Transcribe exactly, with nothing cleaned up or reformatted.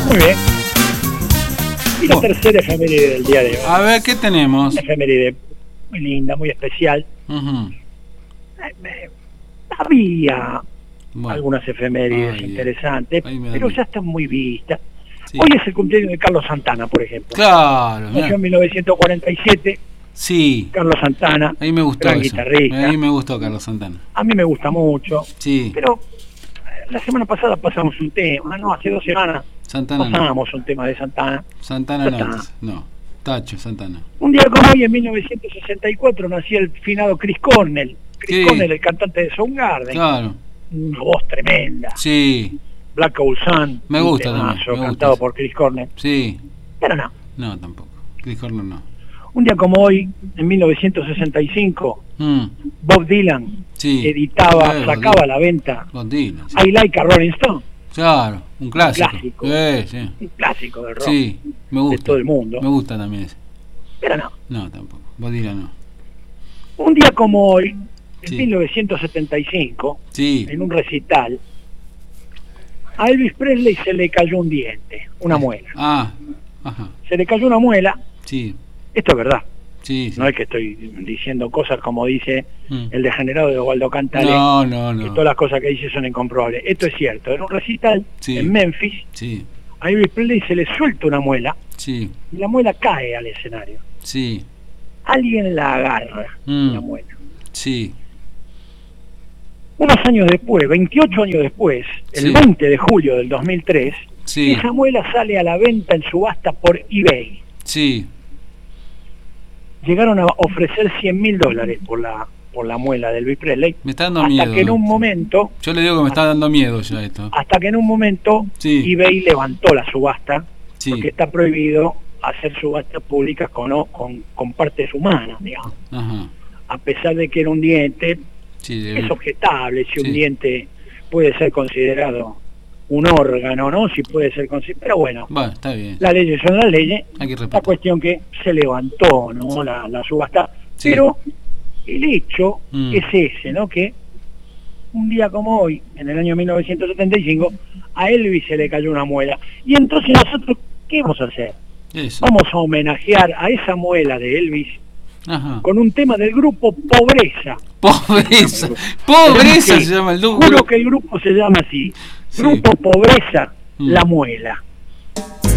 Muy bien. Y la oh. tercera efeméride del día de hoy. A ver, ¿qué tenemos? Una efeméride muy linda, muy especial. Uh-huh. eh, eh, había bueno. algunas efemérides Ay, interesantes, pero ya están muy vistas. Sí. Hoy es el cumpleaños de Carlos Santana, por ejemplo. Claro. Nació en mil novecientos cuarenta y siete. Sí. Carlos Santana. A mí me gustó gran eso. guitarrista. A mí me gustó Carlos Santana. A mí me gusta mucho. Sí. Pero la semana pasada pasamos un tema, no, hace dos semanas Santana pasamos no. un tema de Santana. Santana no, no. Tacho, Santana. Un día como hoy, en mil novecientos sesenta y cuatro, nacía el finado Chris Cornell. Chris sí. Cornell, el cantante de Soundgarden. Claro. Una voz tremenda. Sí. Black Hole Sun. Me gusta también. Me cantado gusta por Chris Cornell. Sí. Pero no. No, tampoco. Chris Cornell no. Un día como hoy, en mil novecientos sesenta y cinco, mm. Bob Dylan sí. editaba, sí, sacaba Dylan. a la venta Bob Dylan, sí. I Like a Rolling Stone. Claro, un clásico. Un clásico, sí, sí. un clásico del rock. Sí, me gusta. De todo el mundo. Me gusta también ese. Pero no. No, tampoco. Bob Dylan no. Un día como hoy, en sí. mil novecientos setenta y cinco, sí. en un recital, a Elvis Presley se le cayó un diente, una sí. muela. Ah, ajá. Se le cayó una muela. Sí. Esto es verdad. Sí, sí. No es que estoy diciendo cosas como dice mm. el degenerado de Osvaldo Cantale. No, no, no. Que todas las cosas que dice son incomprobables. Esto es cierto. En un recital sí. en Memphis, sí. a Elvis Presley se le suelta una muela sí. y la muela cae al escenario. Sí. Alguien la agarra, mm. la muela. Sí. Unos años después, veintiocho años después, el sí. veinte de julio del dos mil tres, sí. esa muela sale a la venta en subasta por eBay. Sí. Llegaron a ofrecer cien mil dólares por la por la muela de Elvis Presley. Me está dando hasta miedo. Hasta que en un momento... Yo le digo que me está dando miedo ya esto. Hasta que en un momento sí. eBay levantó la subasta, sí. porque está prohibido hacer subastas públicas con, con, con partes humanas, digamos. Ajá. A pesar de que era un diente, sí, de... es objetable si sí. un diente puede ser considerado un órgano, ¿no? Si puede ser considerado, pero bueno, bueno, está bien. Las leyes son las leyes. Hay que la cuestión que se levantó, ¿no? La, la subasta, sí. pero el hecho mm. es ese, ¿no? Que un día como hoy, en el año mil novecientos setenta y cinco, a Elvis se le cayó una muela. Y entonces nosotros, ¿qué vamos a hacer? Eso. Vamos a homenajear a esa muela de Elvis. Ajá. Con un tema del grupo Pobreza. Pobreza. Pobreza se llama el grupo. Juro que el grupo se llama así. Sí. Grupo Pobreza, mm. La Muela.